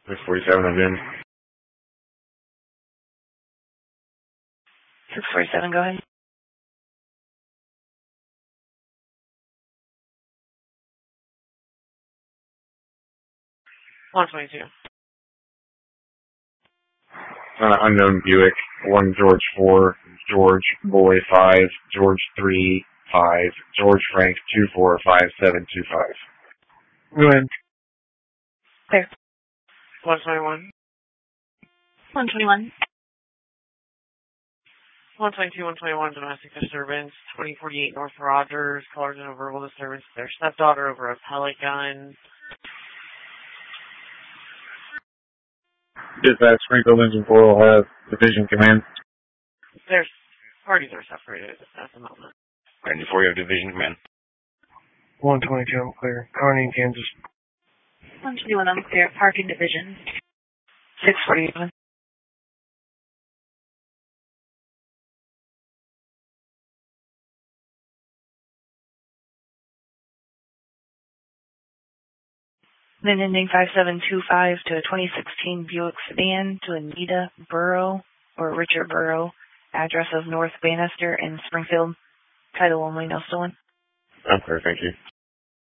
647, I'm in. 647, go ahead. $122. Unknown Buick, 1 George 4, George Boy 5, George 3, 5, George Frank 245725. Go ahead. Clear. 121. 121. 122, 121, domestic disturbance. 2048 North Rogers, callers in a verbal disturbance. Their stepdaughter over a pellet gun. Dispatch, Springfield Engine 4 will have division command. Their parties are separated at the moment. Randy 4, you have division command. 122, I'm clear. Kearney, Kansas. 121, I'm clear. Parking division. 641. Then ending 5725 to a 2016 Buick sedan to Anita Burrow or Richard Burrow, address of North Bannister in Springfield. Title only, no stolen. I'm clear, thank you.